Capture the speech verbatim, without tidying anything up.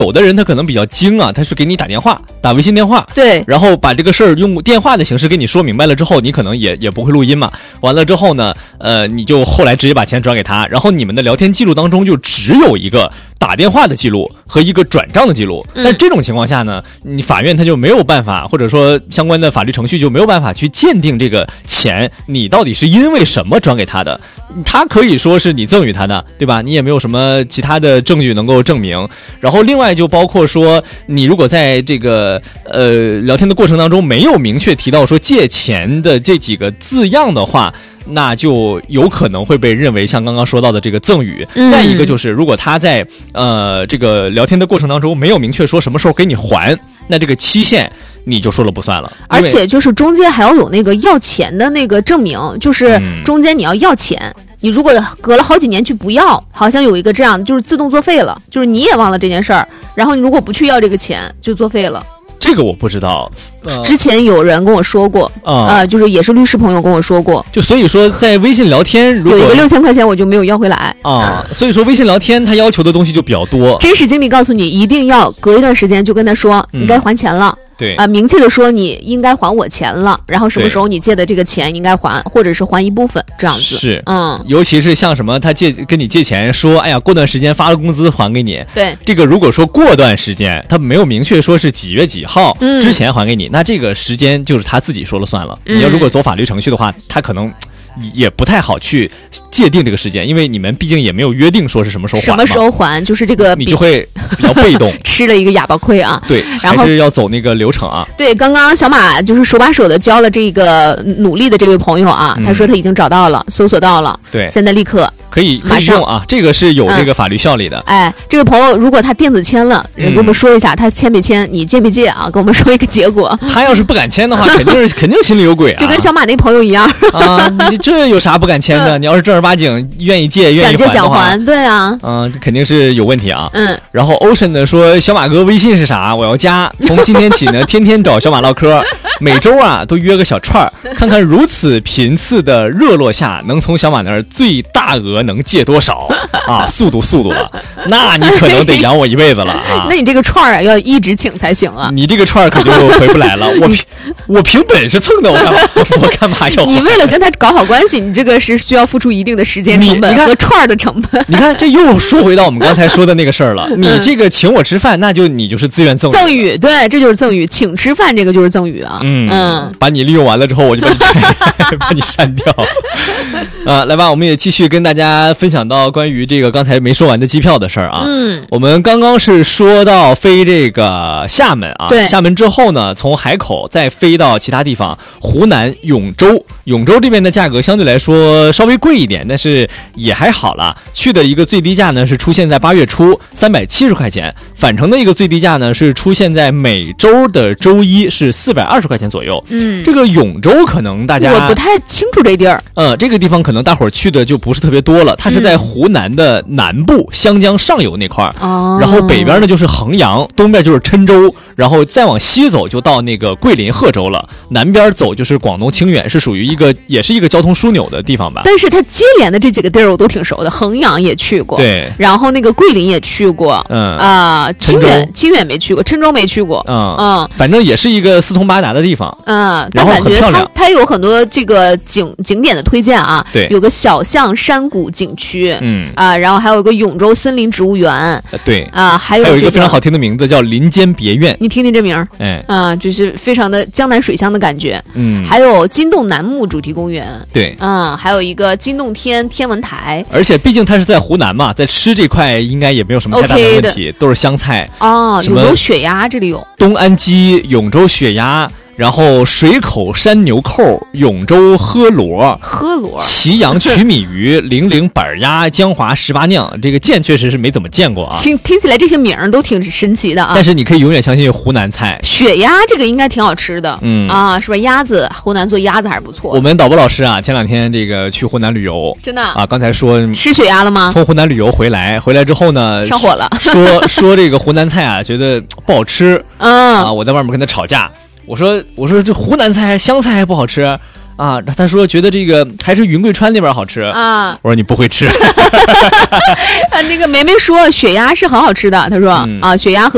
有的人他可能比较精啊，他是给你打电话，打微信电话， 对， 然后把这个事儿用电话的形式给你说明白了之后，你可能也也不会录音嘛。完了之后呢，呃，你就后来直接把钱转给他，然后你们的聊天记录当中就只有一个打电话的记录和一个转账的记录。但这种情况下呢，你法院他就没有办法，或者说相关的法律程序就没有办法去鉴定这个钱你到底是因为什么转给他的。他可以说是你赠与他的，对吧？你也没有什么其他的证据能够证明。然后另外就包括说，你如果在这个呃聊天的过程当中没有明确提到说借钱的这几个字样的话，那就有可能会被认为像刚刚说到的这个赠与。 嗯、 再一个就是，如果他在呃这个聊天的过程当中没有明确说什么时候给你还，那这个期限你就说了不算了。 而且就是中间还要有那个要钱的那个证明，就是中间你要要钱。嗯，你如果隔了好几年去不要，好像有一个这样，就是自动作废了，就是你也忘了这件事儿，然后你如果不去要这个钱，就作废了。 这个我不知道， 呃、之前有人跟我说过，啊、呃，就是也是律师朋友跟我说过， 就所以说在微信聊天，如果有一个六千块钱我就没有要回来啊，所以说微信聊天他要求的东西就比较多。 真实经历告诉你，一定要隔一段时间就跟他说，嗯、你该还钱了。 对啊、呃，明确的说你应该还我钱了，然后什么时候你借的这个钱应该还，或者是还一部分这样子。 是， 嗯， 尤其是像什么他借跟你借钱说，哎呀，过段时间发了工资还给你。 对， 这个如果说过段时间他没有明确说是几月几号之前还给你， 嗯、 那这个时间就是他自己说了算了。嗯、你要如果走法律程序的话，他可能也不太好去界定这个时间，因为你们毕竟也没有约定说是什么时候还。 什么时候还，就是这个你就会比较被动， 吃了一个哑巴亏啊。 对， 然后还是要走那个流程啊。 对，刚刚小马就是手把手的教了这个努力的这位朋友啊，嗯、他说他已经找到了，搜索到了， 对， 现在立刻。 可以马上用啊，这个是有这个法律效力的。 嗯、哎，这个朋友如果他电子签了，嗯、跟我们说一下他签没签，你借没借啊？跟我们说一个结果。 他要是不敢签的话，肯定是肯定心里有鬼啊。 就跟小马那朋友一样啊，你这有啥不敢签的？你要是正儿八经愿意借、愿意还的话， 想借想还，对啊， 嗯，这肯定是有问题啊。 嗯。 然后 Ocean 呢说，小马哥微信是啥？我要加。从今天起呢，天天找小马唠嗑，每周啊都约个小串儿，看看如此频次的热络下，能从小马那儿最大额能借多少。啊，速度速度了，那你可能得养我一辈子了啊！ 那你这个串儿啊，要一直请才行啊！ 你这个串儿可就回不来了。我凭我凭本事蹭的，我干嘛我干嘛要？ 你为了跟他搞好关系，你这个是需要付出一定的时间成本和串儿的成本。 你看，这又说回到我们刚才说的那个事儿了。你这个请我吃饭，那就你就是自愿赠赠与，对，这就是赠与，请吃饭这个就是赠与啊。 嗯嗯，把你利用完了之后，我就把你把你删掉。啊，来吧，我们也继续跟大家分享到关于这个刚才没说完的机票的事儿啊。 嗯， 我们刚刚是说到飞这个厦门啊， 对， 厦门之后呢，从海口再飞到其他地方，湖南永州，永州这边的价格相对来说稍微贵一点，但是也还好了。去的一个最低价呢是出现在八月初三百七十块钱，返程的一个最低价呢是出现在每周的周一是四百二十块钱左右。 嗯， 这个永州可能大家我不太清楚这地儿。 呃，这个地方可能大伙儿去的就不是特别多了，它是在湖南的南部湘江上游那块儿。 哦， 然后北边呢就是衡阳，东边就是郴州，然后再往西走就到那个桂林贺州了，南边走就是广东清远，是属于一个也是一个交通枢纽的地方吧。 但是它接连的这几个地儿我都挺熟的，衡阳也去过， 对， 然后那个桂林也去过， 嗯啊、呃，清远清远没去过，郴州没去过， 嗯嗯， 反正也是一个四通八达的地方， 嗯， 然后很漂亮。 它有很多这个景景点的推荐啊， 对， 有个小象山谷景区， 嗯啊，然后还有一个永州森林植物园， 呃、对啊，还有、 这个、 还有一个非常好听的名字叫林间别院， 你听听这名儿， 哎啊，就是非常的江南水乡的感觉， 嗯， 还有金洞楠木主题公园， 对， 嗯，还有一个金洞天天文台， 而且毕竟它是在湖南嘛，在吃这块应该也没有什么太大的问题， okay、 都是湘菜哦，永州血鸭这里有东安鸡、永州血鸭。然后水口山牛扣、永州喝螺、 喝螺、 祁阳曲米鱼、零陵板鸭、江华十八酿，这个见确实是没怎么见过啊。 听听起来这些名儿都挺神奇的啊。 但是你可以永远相信湖南菜。 血鸭这个应该挺好吃的，嗯啊，是吧？鸭子，湖南做鸭子还是不错。 我们导播老师啊，前两天这个去湖南旅游， 真的啊，刚才说吃血鸭了吗？ 从湖南旅游回来，回来之后呢， 上火了， 说说这个湖南菜啊，觉得不好吃， 嗯啊，我在外面跟他吵架。我说我说这湖南菜湘菜还不好吃啊，他说觉得这个还是云贵川那边好吃啊。 我说你不会吃。 啊，那个梅梅说血鸭是很好吃的，她说、嗯、啊，血鸭和